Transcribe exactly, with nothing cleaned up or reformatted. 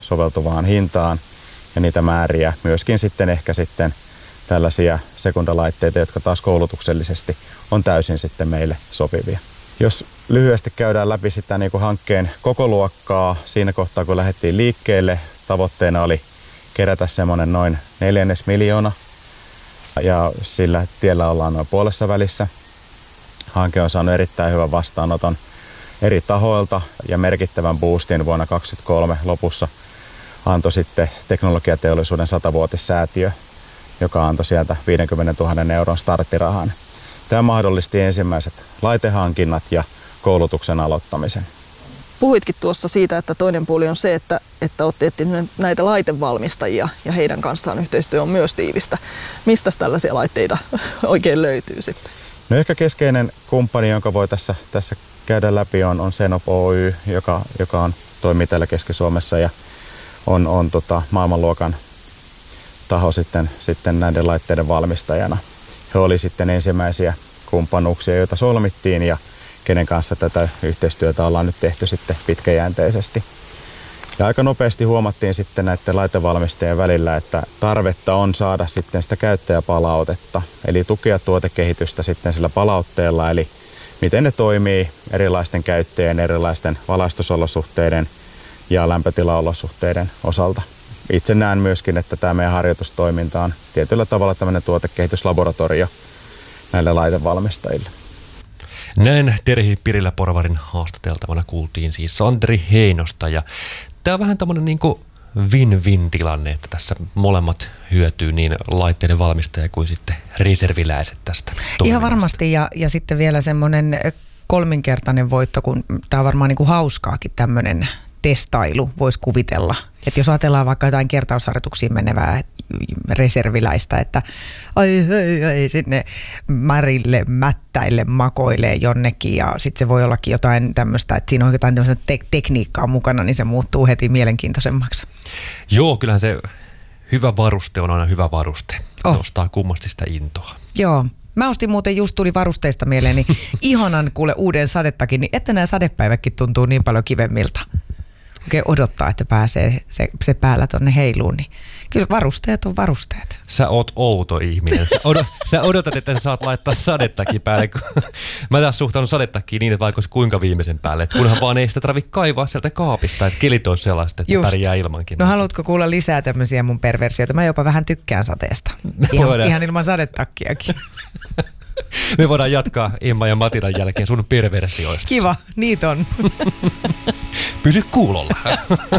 soveltuvaan hintaan ja niitä määriä. Myöskin sitten ehkä sitten tällaisia sekundalaitteita, jotka taas koulutuksellisesti on täysin sitten meille sopivia. Jos lyhyesti käydään läpi sitä niin kuin hankkeen koko luokkaa, siinä kohtaa kun lähdettiin liikkeelle, tavoitteena oli kerätä semmoinen noin neljännes miljoona ja sillä tiellä ollaan noin puolessa välissä. Hanke on saanut erittäin hyvän vastaanoton eri tahoilta ja merkittävän boostin vuonna kaksituhattakaksikymmentäkolme lopussa antoi sitten teknologiateollisuuden satavuotissäätiö, joka antoi sieltä viisikymmentätuhatta euron starttirahan. Tämä mahdollisti ensimmäiset laitehankinnat ja koulutuksen aloittamisen. Puhuitkin tuossa siitä, että toinen puoli on se, että, että olette etsineet näitä laitevalmistajia ja heidän kanssaan yhteistyö on myös tiivistä. Mistä tällaisia laitteita oikein löytyy sitten? No ehkä keskeinen kumppani, jonka voi tässä, tässä käydä läpi, on, on Senop Oy, joka, joka on, toimii täällä Keski-Suomessa ja on, on tota, maailmanluokan taho sitten, sitten näiden laitteiden valmistajana. He oli sitten ensimmäisiä kumppanuuksia, joita solmittiin ja kenen kanssa tätä yhteistyötä ollaan nyt tehty sitten pitkäjänteisesti. Ja aika nopeasti huomattiin sitten näiden laitevalmistajien välillä, että tarvetta on saada sitten sitä käyttäjäpalautetta, eli tukea tuotekehitystä sitten sillä palautteella, eli miten ne toimii erilaisten käyttäjien, erilaisten valaistusolosuhteiden ja lämpötilaolosuhteiden osalta. Itse näen myöskin, että tämä meidän harjoitustoiminta on tietyllä tavalla tämmöinen tuotekehityslaboratorio näille laitevalmistajille. Näin Terhi Pirilä-Porvarin haastateltavana kuultiin siis Santeri Heinosta ja tämä on vähän tämmöinen niin kuin win-win tilanne, että tässä molemmat hyötyy niin laitteiden valmistaja kuin sitten reserviläiset tästä toiminnasta. Ihan varmasti ja, ja sitten vielä semmoinen kolminkertainen voitto, kun tämä on varmaan niin kuin hauskaakin tämmöinen testailu, voisi kuvitella. Että jos ajatellaan vaikka jotain kertausharjoituksiin menevää reserviläistä, että ai, ai, ai sinne märille, mättäille, makoilee jonnekin ja sitten se voi ollakin jotain tämmöistä, että siinä on jotain tämmöistä te- tekniikkaa mukana, niin se muuttuu heti mielenkiintoisemmaksi. Joo, kyllähän se hyvä varuste on aina hyvä varuste. Oh. Nostaa kummasti sitä intoa. Joo. Mä ostin muuten, just tuli varusteista mieleen, niin ihanan kuule uuden sadetakin, niin että nämä sadepäivätkin tuntuu niin paljon kivemmilta. Oikein odottaa, että pääsee se, se päällä tonne heiluun, niin kyllä varusteet on varusteet. Sä oot outo ihminen. Sä, odot, sä odotat, että sä saat laittaa sadettakin päälle. Mä taas suhtaudun sadettakin niin, että vaikka olisi kuinka viimeisen päälle. Että kunhan vaan ei sitä tarvitse kaivaa sieltä kaapista, että kelit on sellaista, että just pärjää ilmankin. No haluatko kuulla lisää tämmöisiä mun perversioita? Mä jopa vähän tykkään sateesta. Ihan, ihan ilman sadetakkiakin. Me voidaan jatkaa Emma ja Matinan jälkeen sun perversioista. Kiva, niitä on. Pysy kuulolla.